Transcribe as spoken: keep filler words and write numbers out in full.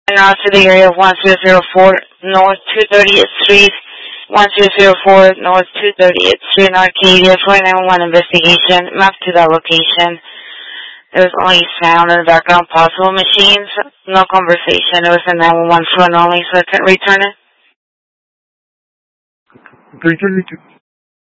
and now to the area of one zero zero four North two thirtieth Street, one zero zero four North two thirtieth Street in Arcadia for a nine one one investigation. Map to that location. There was only sound in the background, possible machines, no conversation. It was a nine one one phone only, so I couldn't return it. Okay, you